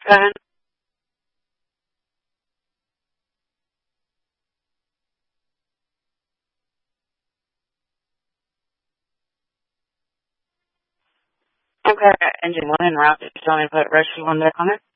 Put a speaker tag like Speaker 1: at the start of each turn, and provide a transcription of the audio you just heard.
Speaker 1: Go ahead. Okay, engine one and route. Did you tell me to put register one back on it?